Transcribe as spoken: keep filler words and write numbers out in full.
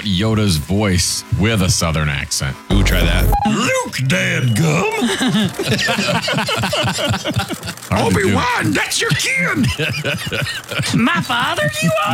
Yoda's voice with a Southern accent. Ooh, try that. Luke, dadgum. Obi-Wan, that's your kid. My father, you are?